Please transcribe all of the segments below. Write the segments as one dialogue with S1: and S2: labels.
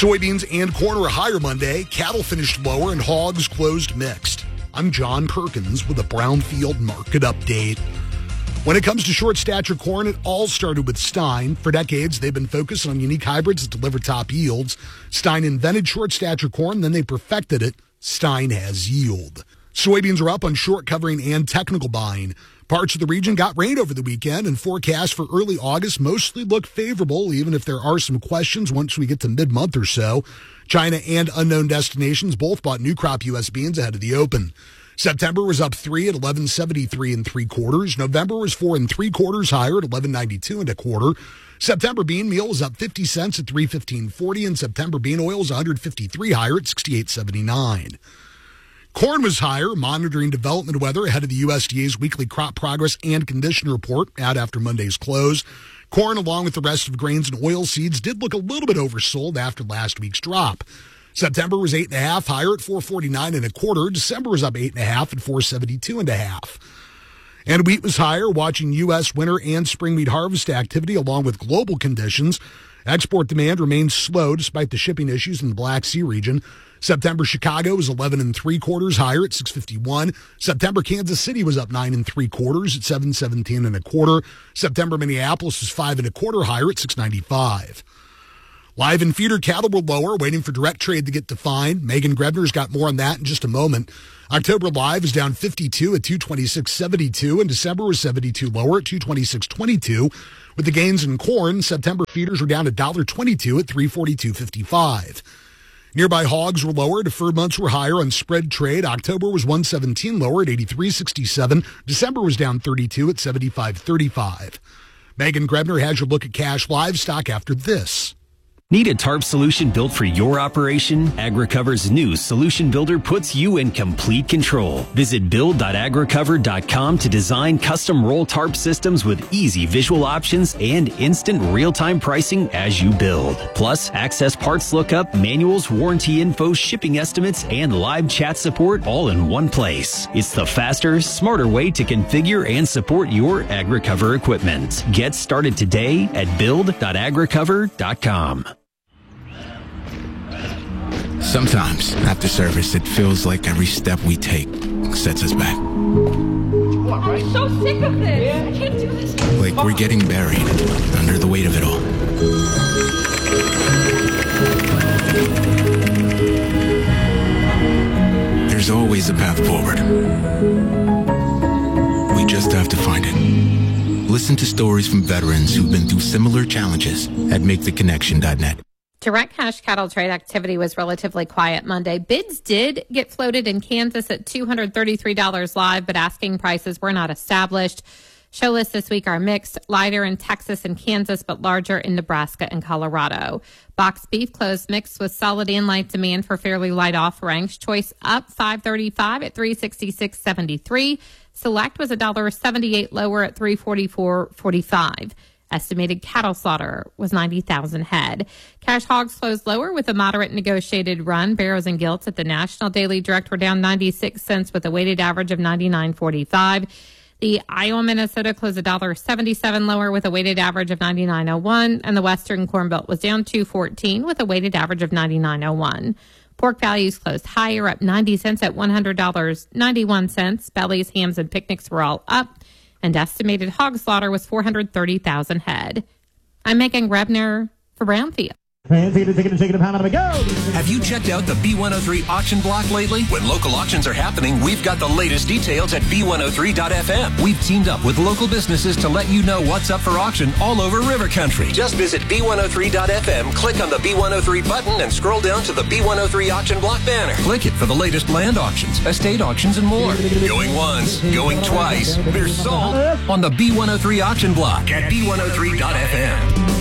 S1: Soybeans and corn are higher Monday. Cattle finished lower and hogs closed mixed. I'm John Perkins with a Brownfield market update. When it comes to short stature corn, it all started with Stein. For decades, they've been focused on unique hybrids that deliver top yields. Stein invented short stature corn, then they perfected it. Stein has yield. Soybeans are up on short covering and technical buying. Parts of the region got rain over the weekend, and forecasts for early August mostly look favorable, even if there are some questions once we get to mid-month or so. China and unknown destinations both bought new crop U.S. beans ahead of the open. September was up 3 at 11.73 3/4. November was 4 3/4 higher at 11.92 1/4. September bean meal was up 50 cents at 3.1540, and September bean oil was 153 higher at 68.79. Corn was higher, monitoring development weather ahead of the USDA's weekly crop progress and condition report out after Monday's close. Corn, along with the rest of grains and oilseeds, did look a little bit oversold after last week's drop. September was 8.5 higher at 4.49 1/4. December was up 8.5 at 4.72 1/2. And wheat was higher, watching U.S. winter and spring wheat harvest activity along with global conditions. Export demand remains slow despite the shipping issues in the Black Sea region. September Chicago was 11 3/4 higher at 6.51. September Kansas City was up 9 3/4 at 7.17 1/4. September Minneapolis was 5 1/4 higher at 6.95. Live and feeder cattle were lower, waiting for direct trade to get defined. Megan Grebner's got more on that in just a moment. October live is down 52 at 226.72, and December was 72 lower at 226.22. With the gains in corn, September feeders were down $1.22 at 342.55. Nearby hogs were lower. Deferred months were higher on spread trade. October was 117 lower at 83.67. December was down 32 at 75.35. Megan Grebner has your look at cash livestock after this.
S2: Need a tarp solution built for your operation? AgriCover's new solution builder puts you in complete control. Visit build.agricover.com to design custom roll tarp systems with easy visual options and instant real-time pricing as you build. Plus, access parts lookup, manuals, warranty info, shipping estimates, and live chat support all in one place. It's the faster, smarter way to configure and support your AgriCover equipment. Get started today at build.agricover.com.
S3: Sometimes, after service, it feels like every step we take sets us back.
S4: I'm so sick of this. I can't do this.
S3: Like we're getting buried under the weight of it all. There's always a path forward. We just have to find it. Listen to stories from veterans who've been through similar challenges at MakeTheConnection.net.
S5: Direct cash cattle trade activity was relatively quiet Monday. Bids did get floated in Kansas at $233 live, but asking prices were not established. Show lists this week are mixed, lighter in Texas and Kansas, but larger in Nebraska and Colorado. Boxed beef closed mixed with solid and light demand for fairly light offerings. Choice up $5.35 at $366.73. Select was $1.78 lower at $344.45. Estimated cattle slaughter was 90,000 head. Cash hogs closed lower with a moderate negotiated run. Barrows and gilts at the National Daily Direct were down 96 cents with a weighted average of 99.45. The Iowa, Minnesota closed $1.77 lower with a weighted average of 99.01, and the Western Corn Belt was down $2.14 with a weighted average of 99.01. Pork values closed higher, up 90 cents at $100.91. Bellies, hams, and picnics were all up, and estimated hog slaughter was 430,000 head. I'm Megan Grebner for Brownfield.
S6: Have you
S7: checked out the B103 auction block lately? When local auctions are happening, we've got the latest details at B103.fm. We've teamed up with local businesses to let you know what's up for auction all over River Country. Just visit B103.fm, click on the B103 button, and scroll down to the B103 auction block banner. Click it for the latest land auctions, estate auctions, and more. Going once, going twice. They're sold on the B103 auction block at B103.fm.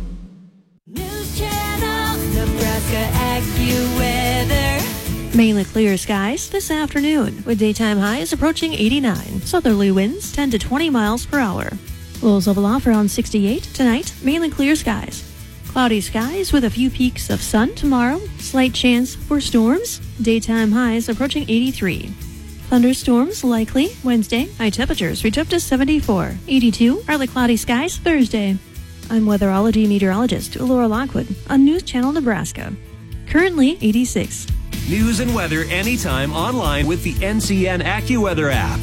S8: Mainly clear skies this afternoon, with daytime highs approaching 89. Southerly winds 10 to 20 miles per hour. Lows level off around 68 tonight. Mainly clear skies. Cloudy skies with a few peaks of sun tomorrow. Slight chance for storms. Daytime highs approaching 83. Thunderstorms likely Wednesday. High temperatures reach up to 74. 82 are the cloudy skies Thursday. I'm weatherology meteorologist Laura Lockwood on News Channel Nebraska. Currently 86.
S7: News and weather anytime online with the NCN AccuWeather app.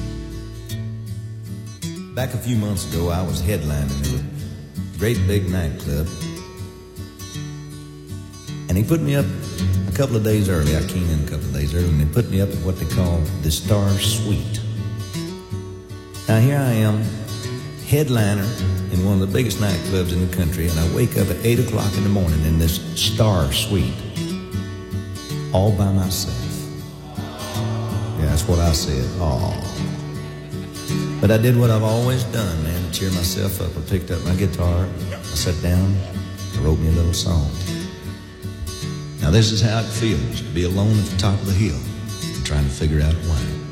S6: Back a few months ago, I was headlining at a great big nightclub. And he put me up a couple of days early. I came in a couple of days early, and they put me up at what they call the Star Suite. Now, here I am, headliner in one of the biggest nightclubs in the country, and I wake up at 8 o'clock in the morning in this Star Suite, all by myself. Yeah, that's what I said, all. But I did what I've always done, man, to cheer myself up. I picked up my guitar, I sat down, I wrote me a little song. Now, this is how it feels to be alone at the top of the hill and trying to figure out why.